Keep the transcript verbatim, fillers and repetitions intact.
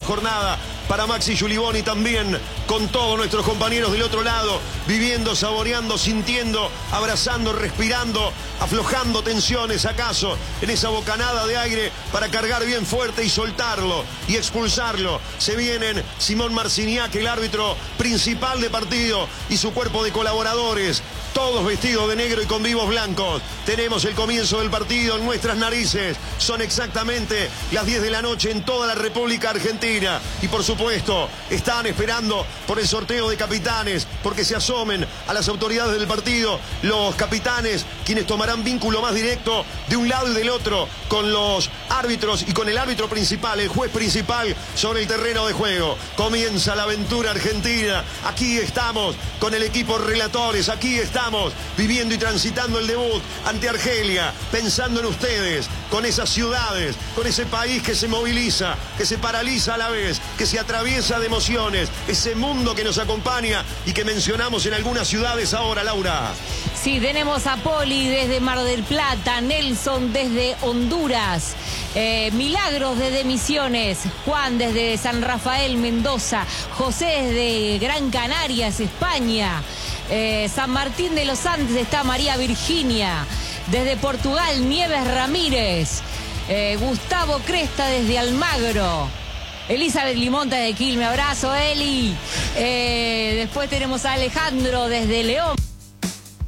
jornada. Para Maxi Giuliboni también, con todos nuestros compañeros del otro lado, viviendo, saboreando, sintiendo, abrazando, respirando, aflojando tensiones, acaso, en esa bocanada de aire para cargar bien fuerte y soltarlo y expulsarlo. Se vienen Simón Marciniak, el árbitro principal de partido, y su cuerpo de colaboradores, todos vestidos de negro y con vivos blancos. Tenemos el comienzo del partido en nuestras narices. Son exactamente las diez de la noche en toda la República Argentina. Y por supuesto, están esperando por el sorteo de capitanes, porque se asomen a las autoridades del partido los capitanes, quienes tomarán vínculo más directo de un lado y del otro con los árbitros y con el árbitro principal, el juez principal sobre el terreno de juego. Comienza la aventura argentina. Aquí estamos con el equipo relatores, aquí estamos Estamos viviendo y transitando el debut ante Argelia, pensando en ustedes, con esas ciudades, con ese país que se moviliza, que se paraliza a la vez, que se atraviesa de emociones, ese mundo que nos acompaña y que mencionamos en algunas ciudades ahora, Laura. Sí, tenemos a Poli desde Mar del Plata, Nelson desde Honduras, eh, Milagros desde Misiones, Juan desde San Rafael, Mendoza, José desde Gran Canarias, España. Eh, San Martín de los Andes está María Virginia. Desde Portugal, Nieves Ramírez. Eh, Gustavo Cresta desde Almagro. Elizabeth Limonta desde Quilmes. Abrazo, Eli. Eh, después tenemos a Alejandro desde León.